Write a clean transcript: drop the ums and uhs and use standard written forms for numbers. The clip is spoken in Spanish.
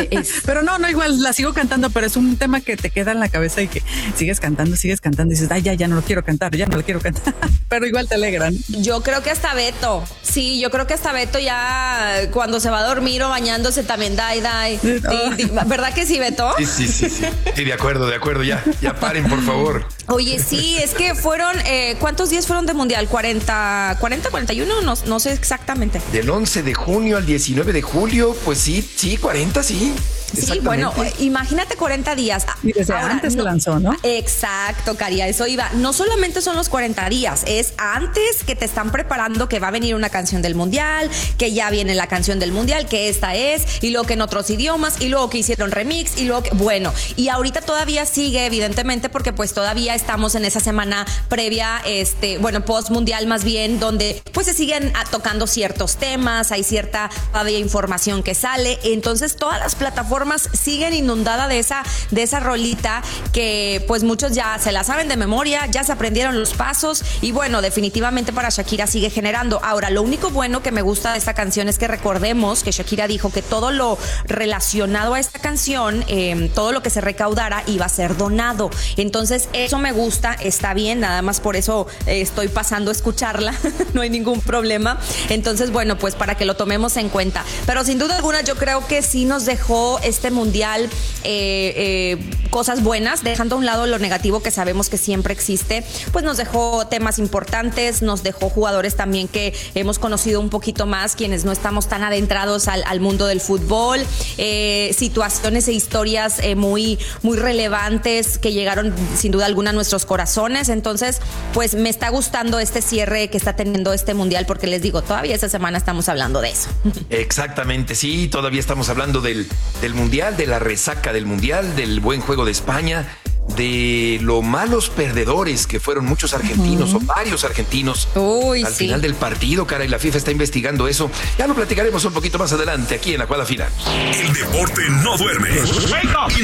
Pero no, igual la sigo cantando, pero es un tema que te queda en la cabeza y que sigues cantando y dices, ay, ya no lo quiero cantar, ya no lo quiero cantar. Pero igual te alegran. Yo creo que hasta Beto. Sí, yo creo que hasta Beto ya cuando se va a dormir o bañándose también ¿verdad que sí, Beto? Sí. Sí, de acuerdo, ya paren, por favor. Oye, sí, es que fueron, ¿cuántos días fueron de mundial? 40, 41, no sé exactamente. Del 11 de junio al 19 de julio, pues sí, 40, sí. Sí, bueno, imagínate 40 días. Y desde antes se lanzó, ¿no? Exacto, Caria, eso iba. No solamente son los 40 días, es antes que te están preparando que va a venir una canción del mundial, que ya viene la canción del mundial, que esta es, y luego que en otros idiomas, y luego que hicieron remix, y luego que, bueno, y ahorita todavía sigue, evidentemente, porque pues todavía estamos en esa semana previa, post mundial más bien, donde pues se siguen tocando ciertos temas, hay cierta todavía información que sale, entonces todas las plataformas siguen inundadas de esa rolita que pues muchos ya se la saben de memoria, ya se aprendieron los pasos y bueno, definitivamente para Shakira sigue generando. Ahora, lo único bueno que me gusta de esta canción es que recordemos que Shakira dijo que todo lo relacionado a esta canción, todo lo que se recaudara iba a ser donado. Entonces, eso me gusta, está bien, nada más por eso estoy pasando a escucharla, no hay ningún problema. Entonces, bueno, pues para que lo tomemos en cuenta. Pero sin duda alguna yo creo que sí nos dejó este mundial cosas buenas, dejando a un lado lo negativo que sabemos que siempre existe, pues nos dejó temas importantes, nos dejó jugadores también que hemos conocido un poquito más, quienes no estamos tan adentrados al mundo del fútbol, situaciones e historias muy, muy relevantes que llegaron sin duda alguna a nuestros corazones. Entonces, pues me está gustando este cierre que está teniendo este mundial, porque les digo, todavía esta semana estamos hablando de eso. Exactamente, sí, todavía estamos hablando del mundial, de la resaca del mundial, del buen juego de España, de lo malos perdedores que fueron muchos argentinos o varios argentinos al final del partido, cara, y la FIFA está investigando eso. Ya lo platicaremos un poquito más adelante aquí en La Jugada Final. El deporte no duerme